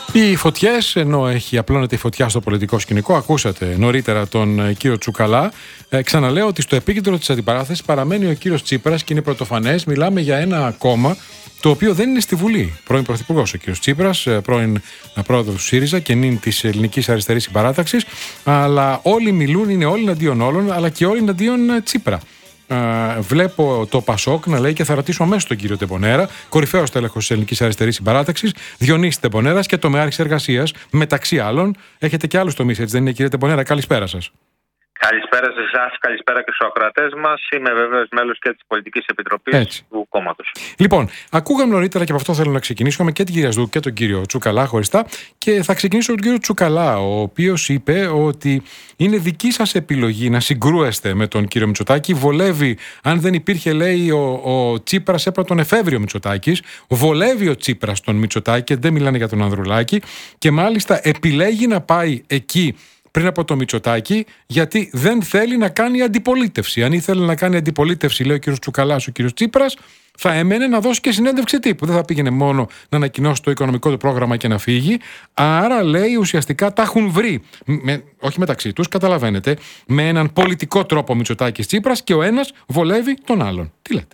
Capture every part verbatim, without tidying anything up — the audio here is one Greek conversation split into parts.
Οι φωτιές, ενώ έχει απλώνεται η φωτιά στο πολιτικό σκηνικό, ακούσατε νωρίτερα τον κύριο Τσουκαλά. Ε, ξαναλέω ότι στο επίκεντρο της αντιπαράθεσης παραμένει ο κύριος Τσίπρας και είναι πρωτοφανές. Μιλάμε για ένα κόμμα το οποίο δεν είναι στη Βουλή. Πρώην Πρωθυπουργός ο κύριος Τσίπρας, πρώην πρόεδρος του ΣΥΡΙΖΑ και νυν της Ελληνικής Αριστερής Συμπαράταξης. Αλλά όλοι μιλούν, είναι όλοι εναντίον όλων, αλλά και όλοι εναντίον Τσίπρα. Uh, βλέπω το Πασόκ να λέει, και θα ρωτήσω αμέσως τον κύριο Τεμπονέρα, κορυφαίος τέλεχος της Ελληνικής Αριστερής Συμπαράταξης, Διονύση Τεμπονέρας, και το ΜΕΑΡ Εργασίας, μεταξύ άλλων. Έχετε και άλλους τομείς, έτσι δεν είναι, κύριε Τεμπονέρα? Καλησπέρα σας. Καλησπέρα σε εσάς, καλησπέρα και στους ακροατές μας. Είμαι βέβαιος μέλος και της Πολιτικής Επιτροπής Έτσι. του κόμματος. Λοιπόν, ακούγαμε νωρίτερα, και από αυτό θέλω να ξεκινήσουμε, και την κυρία Σδού και τον κύριο Τσουκαλά χωριστά. Και θα ξεκινήσω τον κύριο Τσουκαλά, ο οποίος είπε ότι είναι δική σας επιλογή να συγκρούεστε με τον κύριο Μητσοτάκη. Βολεύει, αν δεν υπήρχε, λέει, ο, ο Τσίπρας, έπρεπε τον εφεύρει ο Μητσοτάκης. Βολεύει ο Τσίπρας τον Μητσοτάκη, δεν μιλάνε για τον Ανδρουλάκη. Και μάλιστα επιλέγει να πάει εκεί πριν από το Μητσοτάκη, γιατί δεν θέλει να κάνει αντιπολίτευση. Αν ήθελε να κάνει αντιπολίτευση, λέει ο κύριος Τσουκαλάς, ο κύριος Τσίπρας, θα έμενε να δώσει και συνέντευξη τύπου. Δεν θα πήγαινε μόνο να ανακοινώσει το οικονομικό του πρόγραμμα και να φύγει. Άρα, λέει, ουσιαστικά τα έχουν βρει. Με, όχι μεταξύ τους, καταλαβαίνετε, με έναν πολιτικό τρόπο Μητσοτάκης Τσίπρας, και ο ένας βολεύει τον άλλον. Τι λέτε?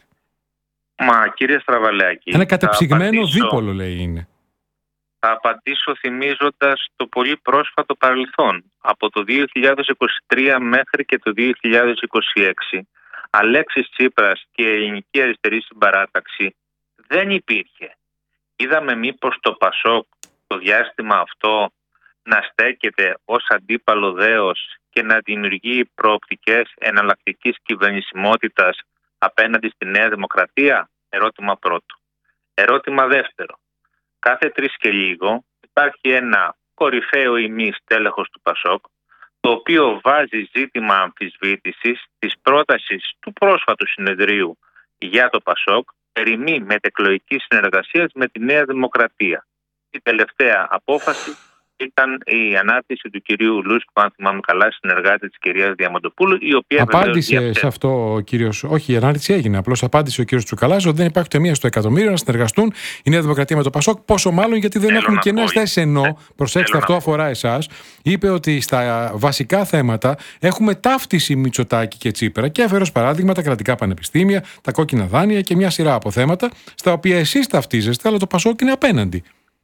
Μα, κύριε Στραβαλέακη, ένα κατεψυγμένο δίπολο, λέει, είναι. Θα απαντήσω θυμίζοντας το πολύ πρόσφατο παρελθόν. Από το δύο χιλιάδες είκοσι τρία μέχρι και το δύο χιλιάδες είκοσι έξι, Αλέξης Τσίπρας και η Ελληνική Αριστερή Συμπαράταξη δεν υπήρχε. Είδαμε μήπως το Πασόκ το διάστημα αυτό να στέκεται ως αντίπαλο δέος και να δημιουργεί προοπτικές εναλλακτικής κυβερνησιμότητας απέναντι στη Νέα Δημοκρατία? Ερώτημα πρώτο. Ερώτημα δεύτερο. Κάθε τρεις και λίγο υπάρχει ένα κορυφαίο ημί τέλεχος του Πασόκ, το οποίο βάζει ζήτημα αμφισβήτησης της πρότασης του πρόσφατου συνεδρίου για το Πασόκ περί μη μετεκλογικής συνεργασίας με τη Νέα Δημοκρατία. Η τελευταία απόφαση ήταν η ανάρτηση του κυρίου Λούσκου, αν θυμάμαι καλά, συνεργάτη της κυρίας Διαμαντοπούλου, η οποία απάντησε βεβαίως σε αυτό ο κύριος. Όχι, η ανάρτηση έγινε. Απλώς απάντησε ο κύριος Τσουκαλάς ότι δεν υπάρχει ούτε μία στο εκατομμύριο να συνεργαστούν η Νέα Δημοκρατία με το Πασόκ. Πόσο μάλλον γιατί δεν Θέλω έχουν κενές θέσεις. Ενώ, ε, προσέξτε, αυτό να... αφορά εσάς. Είπε ότι στα βασικά θέματα έχουμε ταύτιση Μητσοτάκη και Τσίπρα, και έφερε ως παράδειγμα τα κρατικά πανεπιστήμια, τα κόκκινα δάνεια και μια σειρά από θέματα στα οποία εσείς ταυτίζεστε, αλλά το Πασόκ είναι απέναντι.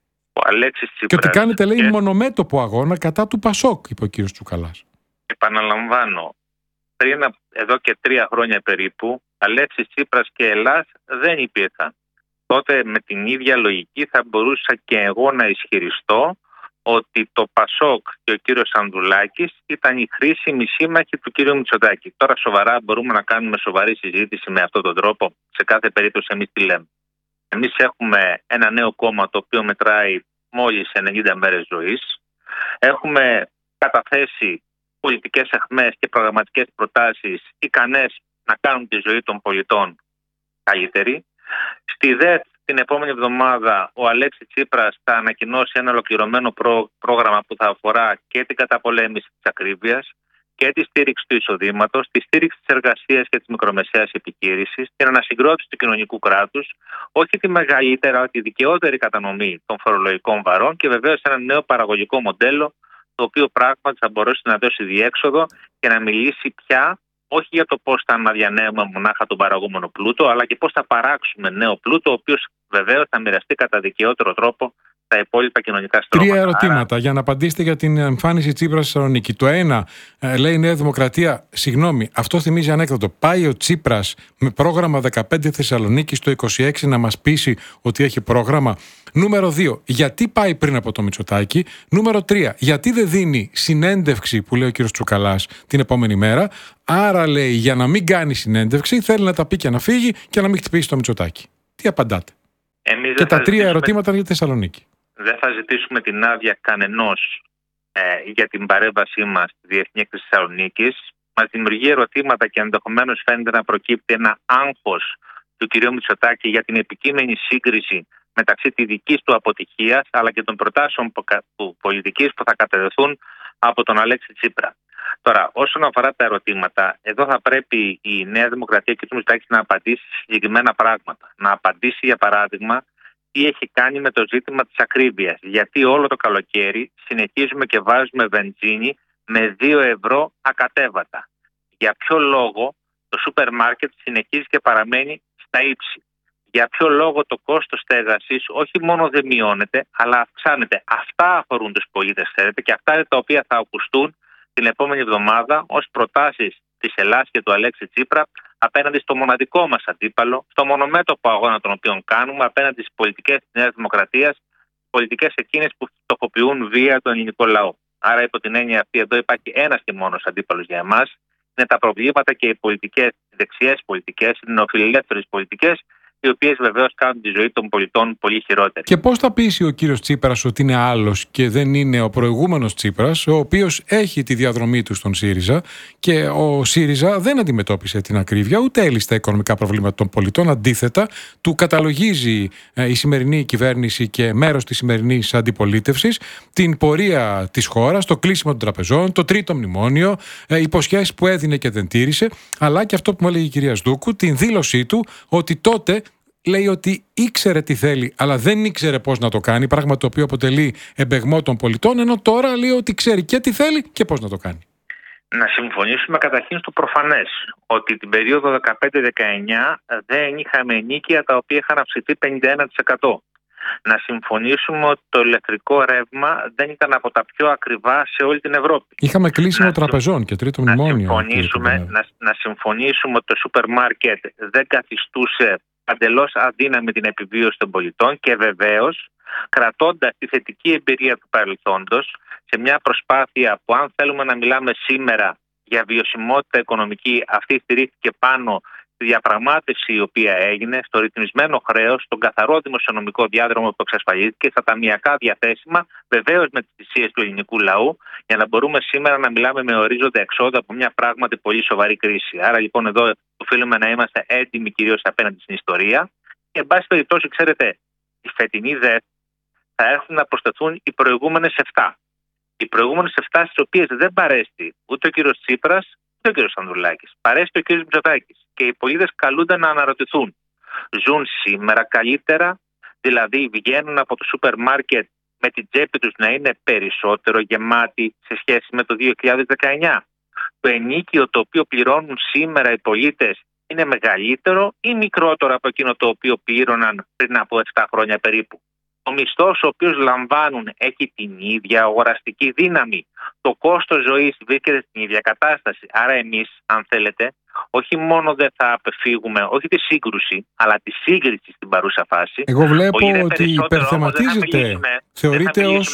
Ο Αλέξης Τσίπρας, και ότι κάνετε, λέει, και... μονομέτωπο αγώνα κατά του Πασόκ, είπε ο κύριος Τσουκαλάς. Επαναλαμβάνω, πριν εδώ και τρία χρόνια περίπου, Αλέξης Τσίπρας και Ελλάς δεν υπήρχαν. Τότε με την ίδια λογική θα μπορούσα και εγώ να ισχυριστώ ότι το Πασόκ και ο κύριος Ανδρουλάκης ήταν οι χρήσιμοι σύμμαχοι του κύριου Μητσοτάκη. Τώρα σοβαρά μπορούμε να κάνουμε σοβαρή συζήτηση με αυτόν τον τρόπο? Σε κάθε περίπτωση εμείς τι λέμε? Εμείς έχουμε ένα νέο κόμμα το οποίο μετράει μόλις ενενήντα μέρες ζωής. Έχουμε καταθέσει πολιτικές αιχμές και προγραμματικές προτάσεις ικανές να κάνουν τη ζωή των πολιτών καλύτερη. Στη ΔΕΘ την επόμενη εβδομάδα ο Αλέξης Τσίπρας θα ανακοινώσει ένα ολοκληρωμένο προ... πρόγραμμα που θα αφορά και την καταπολέμηση της ακρίβειας και τη στήριξη του εισοδήματος, τη στήριξη της εργασίας και της μικρομεσαίας επιχείρησης, την ανασυγκρότηση του κοινωνικού κράτους, όχι τη μεγαλύτερη, αλλά τη δικαιότερη κατανομή των φορολογικών βαρών και βεβαίως ένα νέο παραγωγικό μοντέλο, το οποίο πράγματι θα μπορέσει να δώσει διέξοδο και να μιλήσει πια όχι για το πώς θα αναδιανέουμε μονάχα τον παραγόμενο πλούτο, αλλά και πώς θα παράξουμε νέο πλούτο, ο οποίος βεβαίως θα μοιραστεί κατά δικαιότερο τρόπο τα υπόλοιπα κοινωνικά στρώματα. Τρία ερωτήματα για να απαντήσετε για την εμφάνιση Τσίπρας στη Θεσσαλονίκη. Το ένα, λέει η Νέα Δημοκρατία, συγγνώμη, αυτό θυμίζει ανέκδοτο. Πάει ο Τσίπρας με πρόγραμμα δεκαπέντε Θεσσαλονίκη στο είκοσι έξι να μας πείσει ότι έχει πρόγραμμα? Νούμερο δύο, γιατί πάει πριν από το Μητσοτάκη? Νούμερο τρία, γιατί δεν δίνει συνέντευξη, που λέει ο κύριος Τσουκαλάς, την επόμενη μέρα? Άρα, λέει, για να μην κάνει συνέντευξη, θέλει να τα πει και να φύγει και να μην χτυπήσει το Μητσοτάκη. Τι απαντάτε? Εμείς και τα τρία ζητήσουμε... ερωτήματα για τη Θεσσαλονίκη. Δεν θα ζητήσουμε την άδεια κανενός ε, για την παρέμβασή μας στη Διεθνή Έκθεση Θεσσαλονίκης. Μας δημιουργεί ερωτήματα και ενδεχομένως φαίνεται να προκύπτει ένα άγχος του κ. Μητσοτάκη για την επικείμενη σύγκριση μεταξύ της δικής του αποτυχίας αλλά και των προτάσεων πολιτικής που θα κατευθούν από τον Αλέξη Τσίπρα. Τώρα, όσον αφορά τα ερωτήματα, εδώ θα πρέπει η Νέα Δημοκρατία και ο κ. Μητσοτάκης να απαντήσει συγκεκριμένα πράγματα. Να απαντήσει, για παράδειγμα, τι έχει κάνει με το ζήτημα της ακρίβειας. Γιατί όλο το καλοκαίρι συνεχίζουμε και βάζουμε βενζίνη με δύο ευρώ ακατέβατα. Για ποιο λόγο το σούπερ μάρκετ συνεχίζει και παραμένει στα ύψη? Για ποιο λόγο το κόστος στέγασης όχι μόνο δεν μειώνεται, αλλά αυξάνεται? Αυτά αφορούν τους πολίτες, ξέρετε, και αυτά είναι τα οποία θα ακουστούν την επόμενη εβδομάδα ως προτάσεις της Ελλάδας και του Αλέξη Τσίπρα απέναντι στο μοναδικό μας αντίπαλο, στο μονομέτωπο αγώνα τον οποίο κάνουμε απέναντι στις πολιτικές της Νέας Δημοκρατίας, πολιτικές εκείνες που φτωχοποιούν βία τον ελληνικό λαό. Άρα, υπό την έννοια αυτή, εδώ υπάρχει ένας και μόνος αντίπαλος για εμάς. Είναι τα προβλήματα και οι πολιτικές, οι δεξιές πολιτικές, οι νεοφιλελεύθερες πολιτικές, οι οποίες βεβαίως κάνουν τη ζωή των πολιτών πολύ χειρότερη. Και πώς θα πείσει ο κύριος Τσίπρας ότι είναι άλλος και δεν είναι ο προηγούμενος Τσίπρας, ο οποίος έχει τη διαδρομή του στον ΣΥΡΙΖΑ και ο ΣΥΡΙΖΑ δεν αντιμετώπισε την ακρίβεια ούτε έλυσε τα οικονομικά προβλήματα των πολιτών. Αντίθετα, του καταλογίζει η σημερινή κυβέρνηση και μέρος της σημερινής αντιπολίτευσης την πορεία της χώρας, το κλείσιμο των τραπεζών, το τρίτο μνημόνιο, υποσχέσεις που έδινε και δεν τήρησε, αλλά και αυτό που μου έλεγε η κυρία Σδούκου, την δήλωσή του ότι τότε. Λέει ότι ήξερε τι θέλει, αλλά δεν ήξερε πώς να το κάνει, πράγμα το οποίο αποτελεί εμπεγμό των πολιτών, ενώ τώρα λέει ότι ξέρει και τι θέλει και πώς να το κάνει. Να συμφωνήσουμε καταρχήν στο προφανές, ότι την περίοδο δεκαπέντε δεκαεννιά δεν είχαμε ενίκια τα οποία είχαν αυξηθεί πενήντα ένα τοις εκατό. Να συμφωνήσουμε ότι το ηλεκτρικό ρεύμα δεν ήταν από τα πιο ακριβά σε όλη την Ευρώπη. Είχαμε κλείσιμο να τραπεζών και τρίτο μνημόνιο. Να συμφωνήσουμε, να, να συμφωνήσουμε ότι το σούπερ μάρκετ δεν καθιστούσε αντελώς αδύναμη την επιβίωση των πολιτών και βεβαίως κρατώντας τη θετική εμπειρία του παρελθόντος σε μια προσπάθεια που, αν θέλουμε να μιλάμε σήμερα για βιωσιμότητα οικονομική, αυτή στηρίχθηκε πάνω στη διαπραγμάτευση η οποία έγινε, στο ρυθμισμένο χρέος, στον καθαρό δημοσιονομικό διάδρομο που εξασφαλίστηκε, στα ταμιακά διαθέσιμα, βεβαίως με τις θυσίες του ελληνικού λαού, για να μπορούμε σήμερα να μιλάμε με ορίζοντα εξόδα από μια πράγματι πολύ σοβαρή κρίση. Άρα λοιπόν εδώ οφείλουμε να είμαστε έτοιμοι κυρίως απέναντι στην ιστορία. Και εν πάση περιπτώσει, ξέρετε, η φετινή ΔΕΘ θα έρθουν να προσθεθούν οι προηγούμενες εφτά. Οι προηγούμενες εφτά, στις οποίες δεν παρέστη ούτε ο κύριος Τσίπρας ούτε ο κύριος Ανδρουλάκης. Παρέστη ο κύριος Μητσοτάκης. Και οι πολίτες καλούνται να αναρωτηθούν. Ζουν σήμερα καλύτερα, δηλαδή βγαίνουν από το σούπερ μάρκετ με την τσέπη τους να είναι περισσότερο γεμάτη σε σχέση με το δύο χιλιάδες δεκαεννιά. Το ενίκιο το οποίο πληρώνουν σήμερα οι πολίτες είναι μεγαλύτερο ή μικρότερο από εκείνο το οποίο πλήρωναν πριν από επτά χρόνια περίπου? Ο μισθός ο οποίος λαμβάνουν έχει την ίδια αγοραστική δύναμη. Το κόστος ζωής βρίσκεται στην ίδια κατάσταση. Άρα εμείς, αν θέλετε, όχι μόνο δεν θα απεφύγουμε, όχι τη σύγκρουση, αλλά τη σύγκριση στην παρούσα φάση. Εγώ βλέπω ότι υπερθεματίζεται. Θεωρείται ως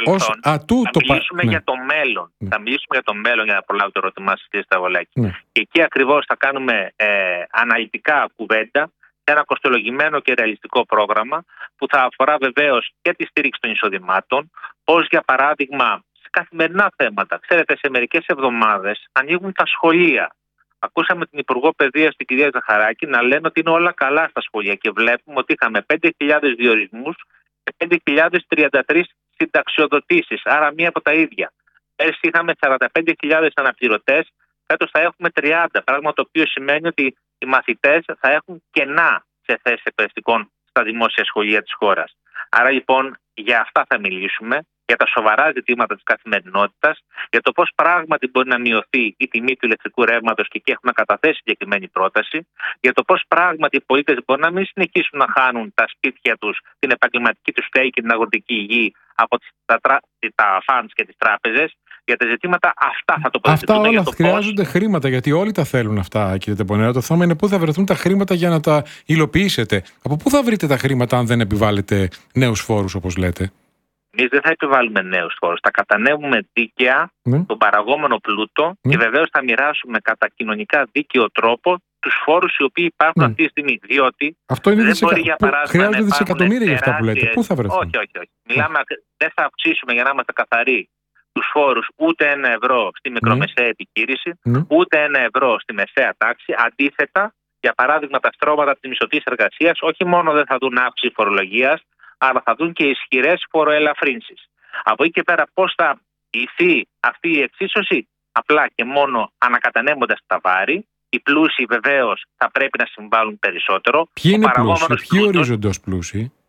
ατού το παρελθόν. Θα μιλήσουμε ναι. για το μέλλον. Ναι. Θα μιλήσουμε για το μέλλον, για να προλάβω το ερώτημά σας, κύριε Σταγωλάκη. Ναι. Και εκεί ακριβώς θα κάνουμε ε, αναλυτικά κουβέντα σε ένα κοστολογημένο και ρεαλιστικό πρόγραμμα που θα αφορά βεβαίως και τη στήριξη των εισοδημάτων, πώς για παράδειγμα σε καθημερινά θέματα. Ξέρετε, σε μερικές εβδομάδες ανοίγουν τα σχολεία. Ακούσαμε την Υπουργό Παιδείας, την κυρία Ζαχαράκη, να λένε ότι είναι όλα καλά στα σχολεία και βλέπουμε ότι είχαμε πέντε χιλιάδες διορισμούς και πέντε χιλιάδες τριάντα τρεις συνταξιοδοτήσεις, άρα μία από τα ίδια. Πέρσι είχαμε σαράντα πέντε χιλιάδες αναπληρωτές, φέτος θα έχουμε τριάντα, πράγμα το οποίο σημαίνει ότι οι μαθητές θα έχουν κενά σε θέσεις εκπαιδευτικών στα δημόσια σχολεία της χώρας. Άρα λοιπόν για αυτά θα μιλήσουμε, για τα σοβαρά ζητήματα της καθημερινότητας, για το πώς πράγματι μπορεί να μειωθεί η τιμή του ηλεκτρικού ρεύματος και εκεί έχουμε καταθέσει συγκεκριμένη πρόταση, για το πώς πράγματι οι πολίτες μπορεί να μην συνεχίσουν να χάνουν τα σπίτια τους, την επαγγελματική τους στέγη και την αγροτική γη από τα, τα funds και τις τράπεζες. Για τα ζητήματα αυτά θα το Αυτά όλα για το χρειάζονται πώς... χρήματα, γιατί όλοι τα θέλουν αυτά, κύριε Τεμπονέρα. Το θέμα είναι πού θα βρεθούν τα χρήματα για να τα υλοποιήσετε. Από πού θα βρείτε τα χρήματα αν δεν επιβάλλετε νέους φόρους, όπως λέτε? Εμείς δεν θα επιβάλλουμε νέους φόρους. Θα κατανέμουμε δίκαια ναι. τον παραγόμενο πλούτο ναι. και βεβαίως θα μοιράσουμε κατά κοινωνικά δίκαιο τρόπο τους φόρους οι οποίοι υπάρχουν ναι. αυτή τη στιγμή. Διότι αυτό είναι δεν δισεκα... μπορεί για παράδειγμα. Χρειάζονται δισεκατομμύρια για αυτά που λέτε. Πού θα βρεθούν? Όχι, όχι, όχι. Μιλάμε, δεν θα αυξήσουμε, για να είμαστε καθαροί, τους φόρους ούτε ένα ευρώ στη μικρομεσαία mm. επιχείρηση, mm. ούτε ένα ευρώ στη μεσαία τάξη. Αντίθετα, για παράδειγμα, τα στρώματα της μισθωτής εργασίας όχι μόνο δεν θα δουν αύξηση φορολογίας, αλλά θα δουν και ισχυρές φοροελαφρύνσεις. Από εκεί και πέρα, πώς θα ηθεί αυτή η εξίσωση? Απλά και μόνο ανακατανέμοντας τα βάρη. Οι πλούσιοι βεβαίως θα πρέπει να συμβάλλουν περισσότερο. Ποιοι είναι πλούσιοι, ποιοι ορίζονται ως πλούσιοι?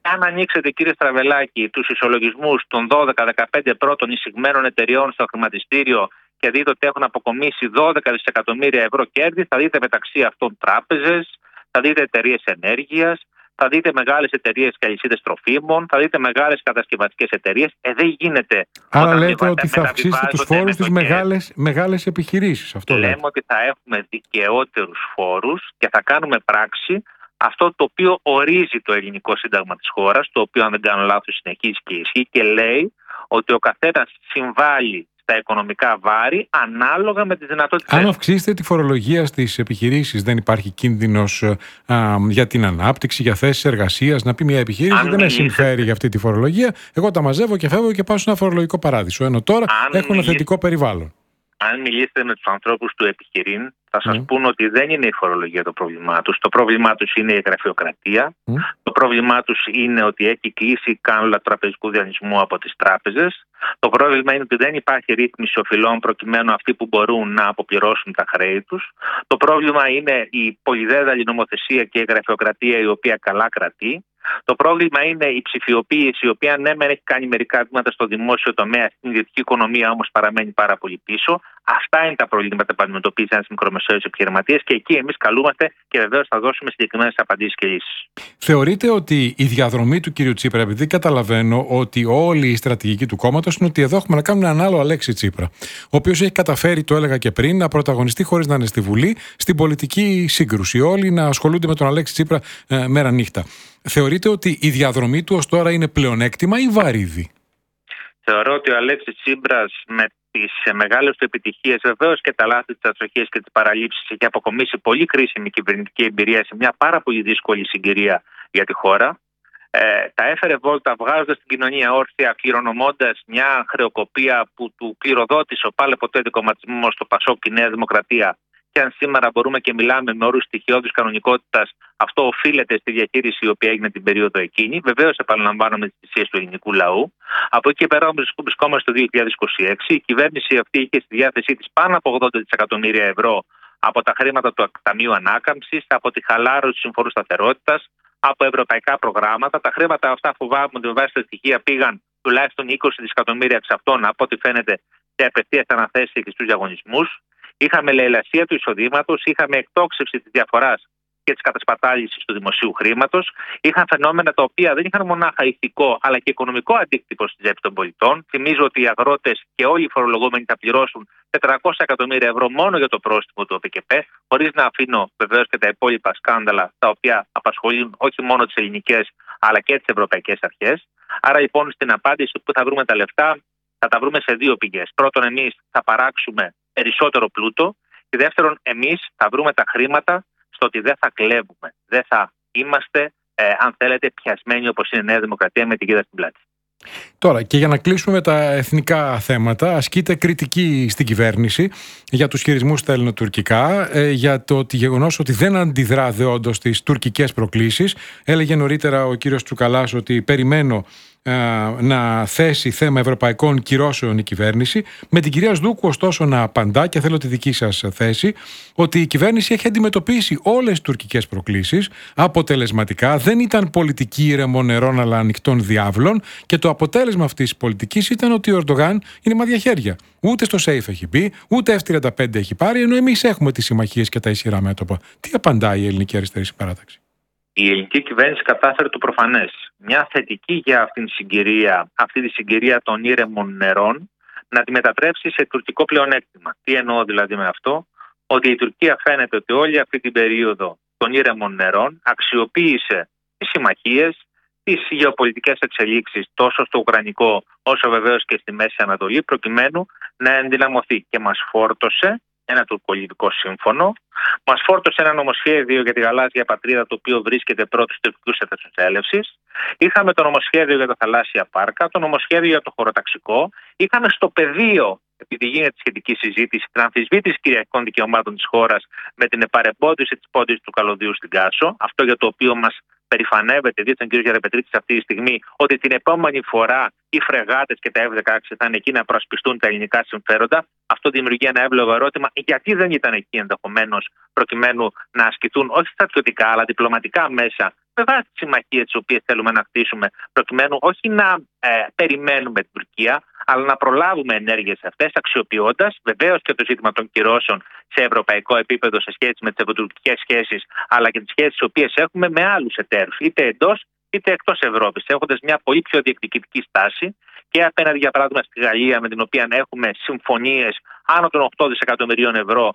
Αν ανοίξετε, κύριε Στραβελάκη, τους ισολογισμούς των δώδεκα δεκαπέντε πρώτων εισηγμένων εταιριών στο χρηματιστήριο και δείτε ότι έχουν αποκομίσει δώδεκα δισεκατομμύρια ευρώ κέρδη, θα δείτε μεταξύ αυτών τράπεζες, θα δείτε εταιρείες ενέργειας, θα δείτε μεγάλες εταιρείες και αλυσίδες τροφίμων, θα δείτε μεγάλες κατασκευαστικές εταιρείες. Ε, δεν γίνεται. Άρα λέτε ότι θα αυξήσετε τους φόρους στις μεγάλες, μεγάλες επιχειρήσεις. Αυτό λέμε λέτε. ότι θα έχουμε δικαιότερους φόρους και θα κάνουμε πράξη αυτό το οποίο ορίζει το ελληνικό σύνταγμα της χώρας, το οποίο, αν δεν κάνω λάθος, συνεχίζει και ισχύει και λέει ότι ο καθένας συμβάλλει στα οικονομικά βάρη ανάλογα με τις δυνατότητες. Αν αυξήσετε τη φορολογία στις επιχειρήσεις, δεν υπάρχει κίνδυνος α, για την ανάπτυξη, για θέσεις εργασίας? Να πει μια επιχείρηση, αν δεν μιλήσετε... με συμφέρει για αυτή τη φορολογία, εγώ τα μαζεύω και φεύγω και πάω σε ένα φορολογικό παράδεισο. Ενώ τώρα αν έχουν μιλήσετε... ένα θετικό περιβάλλον. Αν μιλήσετε με τους ανθρώπους του επιχειρήν, θα σας mm. πούν ότι δεν είναι η φορολογία το πρόβλημά τους. Το πρόβλημά τους είναι η γραφειοκρατία. Mm. Το πρόβλημά τους είναι ότι έχει κλείσει η κάνουλα τραπεζικού δανεισμού από τις τράπεζες. Το πρόβλημα είναι ότι δεν υπάρχει ρύθμιση οφειλών προκειμένου αυτοί που μπορούν να αποπληρώσουν τα χρέη τους. Το πρόβλημα είναι η πολυδέδαλη νομοθεσία και η γραφειοκρατία, η οποία καλά κρατεί. Το πρόβλημα είναι η ψηφιοποίηση, η οποία ναι, μεν έχει κάνει μερικά βήματα στο δημόσιο τομέα, στην ιδιωτική οικονομία όμως παραμένει πάρα πολύ πίσω. Αυτά είναι τα προβλήματα που αντιμετωπίζει ένας μικρομεσαίος επιχειρηματίας και εκεί εμείς καλούμαστε και βεβαίως θα δώσουμε συγκεκριμένες απαντήσεις και λύσεις. Θεωρείτε ότι η διαδρομή του κ. Τσίπρα, επειδή καταλαβαίνω ότι όλη η στρατηγική του κόμματος είναι ότι εδώ έχουμε να κάνουμε έναν άλλο Αλέξη Τσίπρα, ο οποίος έχει καταφέρει, το έλεγα και πριν, να πρωταγωνιστεί χωρίς να είναι στη Βουλή, στην πολιτική σύγκρουση. Όλοι να ασχολούνται με τον Αλέξη Τσίπρα ε, μέρα νύχτα. Θεωρείτε ότι η διαδρομή του ως τώρα είναι πλεονέκτημα ή βαρύδι? Θεωρώ ότι ο Αλέξης Τσίπρας με τις μεγάλες του επιτυχίες, βεβαίως και τα λάθη, τις αστοχίες και τις παραλήψεις, έχει αποκομίσει πολύ κρίσιμη κυβερνητική εμπειρία σε μια πάρα πολύ δύσκολη συγκυρία για τη χώρα. Ε, τα έφερε βόλτα βγάζοντας την κοινωνία όρθια, κληρονομώντας μια χρεοκοπία που του κληροδότησε ο πάλε ποτέ δικομματισμός στο Πασόκ και η Νέα Δημοκρατία. Και αν σήμερα μπορούμε και μιλάμε με όρους στοιχειώδης κανονικότητας, αυτό οφείλεται στη διαχείριση η οποία έγινε την περίοδο εκείνη. Βεβαίως, επαναλαμβάνομαι τις θυσίες του ελληνικού λαού. Από εκεί και πέρα, όμως, βρισκόμαστε το δύο χιλιάδες είκοσι έξι. Η κυβέρνηση αυτή είχε στη διάθεσή της πάνω από ογδόντα δισεκατομμύρια ευρώ από τα χρήματα του Ταμείου Ανάκαμψης, από τη χαλάρωση του Συμφώνου Σταθερότητας, από ευρωπαϊκά προγράμματα. Τα χρήματα αυτά, φοβάμαι ότι με βάση τα στοιχεία πήγαν τουλάχιστον είκοσι δισεκατομμύρια εξ αυτών, από ό,τι φαίνεται, σε απευθείας αναθέσεις και στους διαγωνισμούς. Είχαμε λαιλασία του εισοδήματος, είχαμε εκτόξευση της διαφοράς και της κατασπατάλησης του δημοσίου χρήματος. Είχαν φαινόμενα τα οποία δεν είχαν μονάχα ηθικό αλλά και οικονομικό αντίκτυπο στη τσέπη των πολιτών. Θυμίζω ότι οι αγρότες και όλοι οι φορολογούμενοι θα πληρώσουν τετρακόσια εκατομμύρια ευρώ μόνο για το πρόστιμο του ΟΠΕΚΕΠΕ, χωρίς να αφήνω βεβαίως και τα υπόλοιπα σκάνδαλα τα οποία απασχολούν όχι μόνο τις ελληνικές αλλά και τις ευρωπαϊκές αρχές. Άρα λοιπόν στην απάντηση που θα βρούμε τα λεφτά θα τα βρούμε σε δύο πηγές. Πρώτον, εμείς θα παράξουμε περισσότερο πλούτο και δεύτερον, εμείς θα βρούμε τα χρήματα στο ότι δεν θα κλέβουμε. Δεν θα είμαστε, ε, αν θέλετε, πιασμένοι όπως είναι η Νέα Δημοκρατία με την κοίτα στην πλάτη. Τώρα, και για να κλείσουμε με τα εθνικά θέματα, ασκείται κριτική στην κυβέρνηση για τους χειρισμούς στα ελληνοτουρκικά, ε, για το ότι γεγονός ότι δεν αντιδρά δεόντως στις τουρκικές προκλήσεις. Έλεγε νωρίτερα ο κύριος Τσουκαλάς ότι περιμένω να θέσει θέμα ευρωπαϊκών κυρώσεων η κυβέρνηση. Με την κυρία Σδούκου ωστόσο να απαντά, και θέλω τη δική σας θέση, ότι η κυβέρνηση έχει αντιμετωπίσει όλες τις τουρκικές προκλήσεις αποτελεσματικά, δεν ήταν πολιτική ήρεμων νερών αλλά ανοιχτών διάβλων, και το αποτέλεσμα αυτής της πολιτικής ήταν ότι ο Ερντογάν είναι μαδιά χέρια. Ούτε στο ΣΕΙΦ έχει μπει, ούτε εφ τριάντα πέντε έχει πάρει, ενώ εμείς έχουμε τις συμμαχίες και τα ισχυρά μέτωπα. Τι απαντάει η ελληνική αριστερή συμπαράταξη? Η ελληνική κυβέρνηση κατάφερε το προφανές. Μια θετική για αυτήν τη συγκυρία, αυτή τη συγκυρία των ήρεμων νερών, να τη μετατρέψει σε τουρκικό πλεονέκτημα. Τι εννοώ δηλαδή με αυτό? Ότι η Τουρκία φαίνεται ότι όλη αυτή την περίοδο των ήρεμων νερών αξιοποίησε τις συμμαχίες, τις γεωπολιτικές εξελίξεις τόσο στο Ουκρανικό όσο βεβαίως και στη Μέση Ανατολή, προκειμένου να ενδυναμωθεί, και μας φόρτωσε ένα τουρκολιβικό σύμφωνο, μας φόρτωσε ένα νομοσχέδιο για τη γαλάζια πατρίδα, το οποίο βρίσκεται πρώτο στο τουρκικού εθνοσέλευση. Είχαμε το νομοσχέδιο για τα θαλάσσια πάρκα, το νομοσχέδιο για το χωροταξικό. Είχαμε στο πεδίο, επειδή γίνεται σχετική συζήτηση, την αμφισβήτηση κυριαρχικών δικαιωμάτων της χώρας με την επαρεμπόδιση της πόντης του καλωδίου στην Κάσο. Αυτό για το οποίο μας περηφανεύεται δίθεν κ. Γεραπετρίτης αυτή τη στιγμή ότι την επόμενη φορά οι φρεγάτες και τα εφ δεκαέξι θα είναι εκεί να προασπιστούν τα ελληνικά συμφέροντα. Αυτό δημιουργεί ένα εύλογο ερώτημα, γιατί δεν ήταν εκεί ενδεχομένως προκειμένου να ασκηθούν όχι στρατιωτικά αλλά διπλωματικά μέσα, με βάση τις συμμαχίες τις οποίες θέλουμε να χτίσουμε, προκειμένου όχι να ε, περιμένουμε την Τουρκία, αλλά να προλάβουμε ενέργειες αυτές, αξιοποιώντας βεβαίως και το ζήτημα των κυρώσεων σε ευρωπαϊκό επίπεδο σε σχέση με τις ευρωτουρκικές σχέσεις, αλλά και τις σχέσεις τις οποίες έχουμε με άλλους εταίρους, είτε εντός είτε εκτός Ευρώπης, έχοντας μια πολύ πιο διεκδικητική στάση και απέναντι, για παράδειγμα, στη Γαλλία, με την οποία έχουμε συμφωνίες άνω των οκτώ δισεκατομμυρίων ευρώ,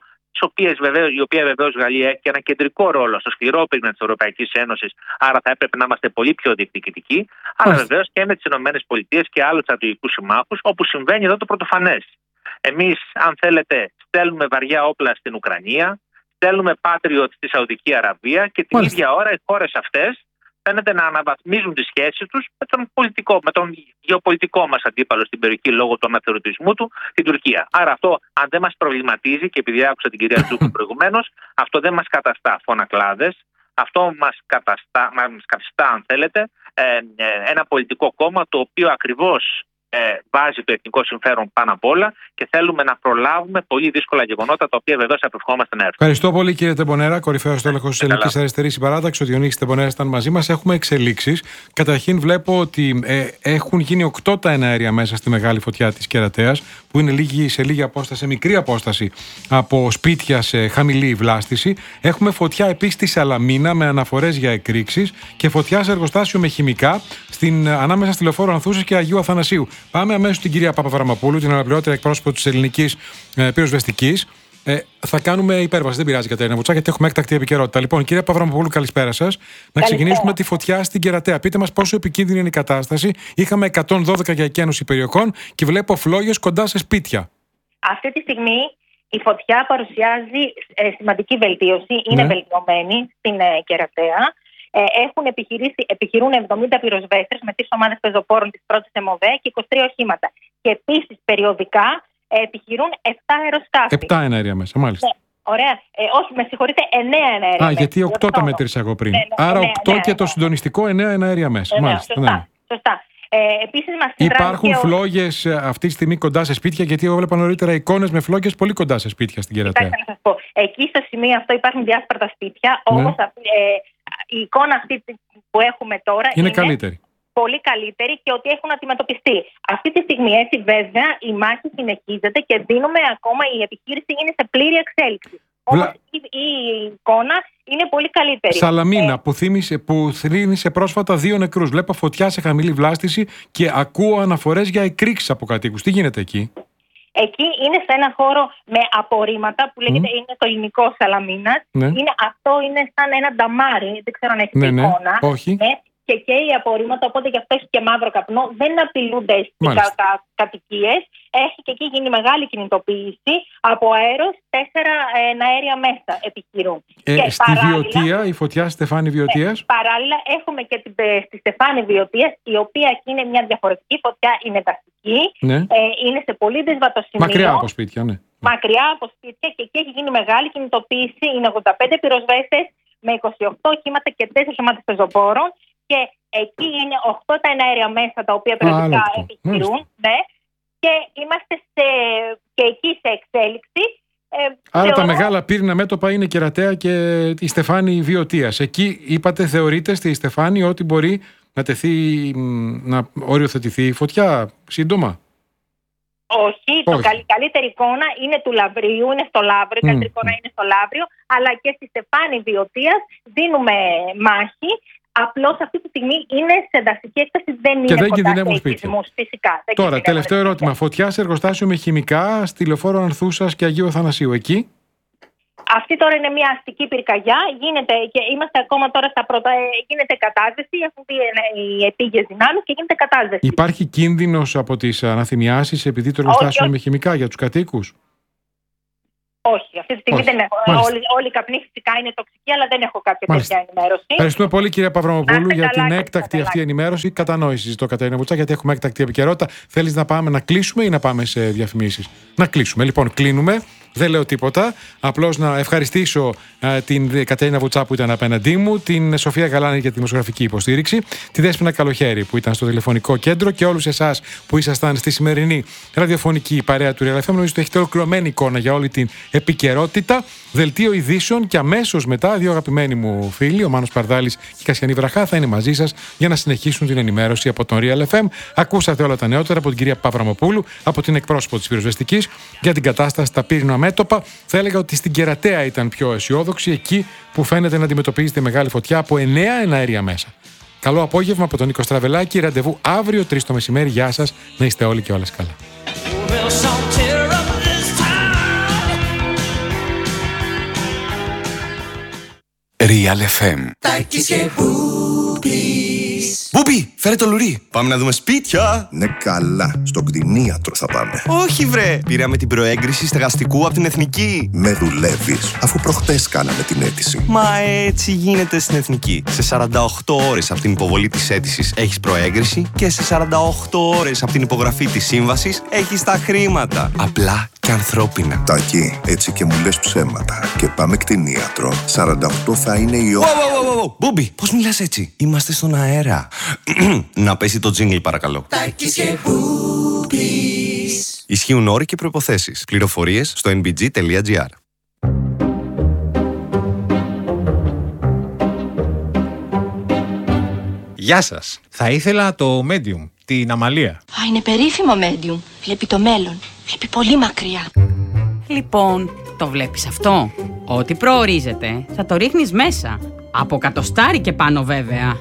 η οποία βεβαίως η Γαλλία έχει και ένα κεντρικό ρόλο στο σκληρό πυρήνα της Ευρωπαϊκής Ένωσης, άρα θα έπρεπε να είμαστε πολύ πιο διεκδικητικοί, αλλά βεβαίως και με τις ΗΠΑ και άλλους στρατηγικούς συμμάχους, όπου συμβαίνει εδώ το πρωτοφανές. Εμείς, αν θέλετε, στέλνουμε βαριά όπλα στην Ουκρανία, στέλνουμε Patriot στη Σαουδική Αραβία και την Μάλιστα. ίδια ώρα οι χώρες αυτές φαίνεται να αναβαθμίζουν τις σχέσεις τους με τον, πολιτικό, με τον γεωπολιτικό μας αντίπαλο στην περιοχή λόγω του αναθεωρητισμού του, την Τουρκία. Άρα αυτό, αν δεν μας προβληματίζει, και επειδή άκουσα την κυρία Τζούκου προηγουμένως, αυτό δεν μας καταστά φωνακλάδες, αυτό μας καταστά, μας καθιστά, αν θέλετε, ε, ε, ένα πολιτικό κόμμα το οποίο ακριβώς ε, βάζει το εθνικό συμφέρον πάνω απ' όλα και θέλουμε να προλάβουμε πολύ δύσκολα γεγονότα, τα οποία βεβαίως απευχόμαστε να έρθουν. Ευχαριστώ πολύ, κύριε Τεμπονέρα, κορυφαίος στέλεχος της Ελληνικής Αριστερής Συμπαράταξης. Ο Διονύσης Τεμπονέρας ήταν μαζί μας. Έχουμε εξελίξεις. Καταρχήν, βλέπω ότι ε, έχουν γίνει οκτώ τα εναέρια μέσα στη μεγάλη φωτιά της Κερατέας, που είναι λίγη, σε λίγη απόσταση, σε μικρή απόσταση από σπίτια σε χαμηλή βλάστηση. Έχουμε φωτιά επίσης στη Σαλαμίνα με αναφορές για εκρήξεις και φωτιά σε εργοστάσιο με χημικά στην, ανάμεσα στη Λεωφόρο Ανθούσης και Αγίου Αθανασίου. Πάμε αμέσως στην κυρία Παπαβραμαπούλου, την αναπληρώτρια εκπρόσωπο της ελληνικής ε, πυροσβεστικής. Ε, θα κάνουμε υπέρβαση, δεν πειράζει, Κατερίνα Βουτσά, γιατί έχουμε έκτακτη επικαιρότητα. Λοιπόν, κυρία Παπαβραμαπούλου, καλησπέρα σας. Να ξεκινήσουμε τη φωτιά στην Κερατέα. Πείτε μας πόσο επικίνδυνη είναι η κατάσταση. Είχαμε εκατόν δώδεκα για εκένωση περιοχών και βλέπω φλόγες κοντά σε σπίτια. Αυτή τη στιγμή η φωτιά παρουσιάζει ε, σημαντική βελτίωση. Είναι ναι. βελτιωμένη στην ε, Κερατέα. Έχουν επιχειρούν εβδομήντα πυροσβέστες με τις ομάδες πεζοπόρων της πρώτης ΕΜΟΒΕ και είκοσι τρία οχήματα. Και επίσης περιοδικά επιχειρούν επτά αεροσκάφη. επτά εναέρια μέσα, μάλιστα. Ναι, ωραία. Ε, όχι, με συγχωρείτε, εννέα εναέρια. Α, μέσα, γιατί οκτώ τα μέτρησα εγώ πριν. Ναι, ναι, Άρα οκτώ και το συντονιστικό εννέα εναέρια μέσα. Ναι, μάλιστα. Σωστά. Ναι. σωστά. Ε, επίσης μας Υπάρχουν ο... φλόγες αυτή τη στιγμή κοντά σε σπίτια, γιατί εγώ έβλεπα νωρίτερα εικόνες με φλόγες πολύ κοντά σε σπίτια στην Κερατέα. Κοιτάξτε να σας πω. Εκεί στο σημείο αυτό υπάρχουν διάσπαρτα σπίτια, ναι. όμως ε, η εικόνα αυτή που έχουμε τώρα είναι, είναι καλύτερη. πολύ καλύτερη και ότι έχουν αντιμετωπιστεί. Αυτή τη στιγμή, έτσι βέβαια, η μάχη συνεχίζεται και δίνουμε ακόμα, η επιχείρηση είναι σε πλήρη εξέλιξη. Όμως Βλα... η, η εικόνα είναι πολύ καλύτερη. Σαλαμίνα, ε... που, θύμισε, που θρήνησε πρόσφατα δύο νεκρούς. Βλέπω φωτιά σε χαμηλή βλάστηση και ακούω αναφορές για εκρήξεις από κατοίκους. Τι γίνεται εκεί? Εκεί είναι σε ένα χώρο με απορρίμματα που λέγεται mm. είναι το ελληνικό Σαλαμίνας. Ναι. Είναι, αυτό είναι σαν ένα νταμάρι, δεν ξέρω αν έχετε ναι, εικόνα. Ναι, όχι. Ναι. Και καίει απορρίμματα, οπότε γι' αυτό έχει και μαύρο καπνό. Δεν απειλούνται στις κα, κα, κατοικίες. Έχει και εκεί γίνει μεγάλη κινητοποίηση. Από αέρος τέσσερα ε, αέρια μέσα επιχειρούν. Ε, και στη Βιωτία, η φωτιά στη Στεφάνη Βιωτίας. Ε, παράλληλα, έχουμε και την, στη Στεφάνη Βιωτίας, η οποία είναι μια διαφορετική φωτιά, είναι δασική. Ναι. Ε, είναι σε πολύ δυσβατό σημείο. Μακριά από σπίτια, ναι. Μακριά από σπίτια και εκεί έχει γίνει μεγάλη κινητοποίηση. Είναι ογδόντα πέντε πυροσβέστες με είκοσι οκτώ οχήματα και τέσσερις ομάδες πεζοπόρων. Και εκεί είναι οκτώ τα εναέρια μέσα τα οποία περιοδικά επιχειρούν. Ναι, και είμαστε σε, και εκεί σε εξέλιξη. Ε, Άρα θεωρώ... τα μεγάλα πύριννα μέτωπα είναι Κερατέα και η Στεφάνη Βιωτίας. Εκεί είπατε, θεωρείτε στη Στεφάνη ότι μπορεί να τεθεί, να οριοθετηθεί η φωτιά σύντομα? Όχι, το καλ, καλύτερη εικόνα είναι του Λαυρίου, είναι στο Λαύριο, η mm. καλύτερη εικόνα είναι στο Λαύριο, αλλά και στη Στεφάνη Βιωτίας δίνουμε μάχη. Απλώς αυτή τη στιγμή είναι σε δασική έκταση, δεν και είναι δεν κοντά σε οικισμούς, φυσικά. Δεν Τώρα, τελευταίο ερώτημα. Φωτιά σε εργοστάσιο με χημικά στη Λεωφόρο Ανθούσας και Αγίου Αθανασίου. Εκεί. Αυτή τώρα είναι μια αστική πυρκαγιά. Γίνεται και είμαστε ακόμα τώρα στα πρώτα. Γίνεται κατάσβεση. Έχουν πει οι επίγειες δυνάμεις και γίνεται κατάσβεση. Υπάρχει κίνδυνος από τις αναθυμιάσεις επειδή το εργοστάσιο είναι με χημικά για τους κατοίκους? Όχι, αυτή τη στιγμή όχι. δεν έχω. Όλοι, όλοι οι καπνοί φυσικά είναι τοξικοί, αλλά δεν έχω κάποια Μάλιστα. τέτοια ενημέρωση. Ευχαριστούμε πολύ, κυρία Παπαβραμαπούλου, για την έκτακτη αυτή ενημέρωση. Κατανόηση, ζητώ, Κατερίνα Βουτσά, γιατί έχουμε έκτακτη επικαιρότητα. Θέλεις να πάμε να κλείσουμε ή να πάμε σε διαφημίσεις? Να κλείσουμε. Λοιπόν, κλείνουμε. Δεν λέω τίποτα. Απλώς να ευχαριστήσω α, την Κατερίνα Βουτσά που ήταν απέναντί μου, την Σοφία Γαλάνη για τη δημοσιογραφική υποστήριξη, τη Δέσποινα Καλοχέρη που ήταν στο τηλεφωνικό κέντρο και όλους εσάς που ήσασταν στη σημερινή ραδιοφωνική παρέα του Real εφ εμ. Νομίζω ότι έχετε ολοκληρωμένη εικόνα για όλη την επικαιρότητα. Δελτίο ειδήσεων και αμέσως μετά δύο αγαπημένοι μου φίλοι, ο Μάνος Παρδάλης και η Κασιανή Βραχά, θα είναι μαζί σας για να συνεχίσουν την ενημέρωση από τον Real εφ εμ. Ακούσατε όλα τα νεότερα από την κυρία Παύραμοπούλου, από την εκπρόσωπο της πυροσβεστικής, για την κατάσταση στα πύρινο μέτωπα. Θα έλεγα ότι στην Κερατέα ήταν πιο αισιόδοξη, εκεί που φαίνεται να αντιμετωπίζεται μεγάλη φωτιά από εννέα εναέρια μέσα. Καλό απόγευμα από τον Νίκο Στραβελάκη. Ραντεβού αύριο τρεις το μεσημέρι. Γεια σας, να είστε όλοι και όλες καλά. Real εφ εμ. Μπούμπι, φέρε το λουρί. Πάμε να δούμε σπίτια. Ναι, καλά. Στον κτηνίατρο θα πάμε. Όχι, βρε. Πήραμε την προέγκριση στεγαστικού από την Εθνική. Με δουλεύεις, αφού προχτές κάναμε την αίτηση. Μα έτσι γίνεται στην Εθνική. Σε σαράντα οκτώ ώρες από την υποβολή της αίτησης έχεις προέγκριση και σε σαράντα οκτώ ώρες από την υπογραφή της σύμβασης έχεις τα χρήματα. Απλά και ανθρώπινα. Τάκη, έτσι και μου λες ψέματα. Και πάμε κτηνίατρο. σαράντα οκτώ θα είναι η ώρα. Μπούμπι, πώς μιλάς έτσι? Είμαστε στον αέρα. Να πέσει το τζίνγκλ παρακαλώ. Τάκης και Μπούμπις. Ισχύουν όροι και προϋποθέσεις. Πληροφορίες στο εν μπι τζι τελεία τζι άρ. Γεια σας. Θα ήθελα το Medium, την Αμαλία. Α, είναι περίφημο Medium. Βλέπει το μέλλον. Βλέπει πολύ μακριά. Λοιπόν, το βλέπεις αυτό? Ό,τι προορίζεται θα το ρίχνεις μέσα. Από κατοστάρι και πάνω βέβαια.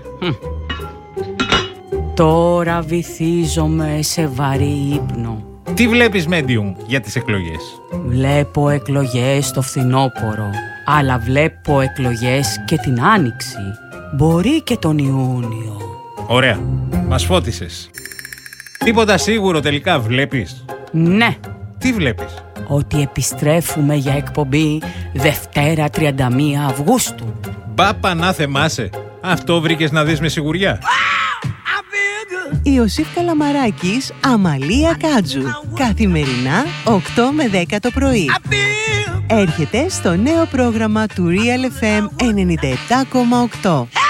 Τώρα βυθίζομαι σε βαρύ ύπνο. Τι βλέπεις Medium για τις εκλογές? Βλέπω εκλογές το φθινόπωρο, αλλά βλέπω εκλογές και την Άνοιξη. Μπορεί και τον Ιούνιο. Ωραία. Μας φώτισες. Τίποτα σίγουρο τελικά βλέπεις? Ναι. Τι βλέπεις? Ότι επιστρέφουμε για εκπομπή Δευτέρα τριάντα μία Αυγούστου. Μπάπα να θεμάσαι. Αυτό βρήκες να δεις με σιγουριά? Ιωσήφ Καλαμαράκης, Αμαλία Κάτζου. Καθημερινά οκτώ με δέκα το πρωί. Έρχεται στο νέο πρόγραμμα του Real εφ εμ ενενήντα επτά κόμμα οκτώ.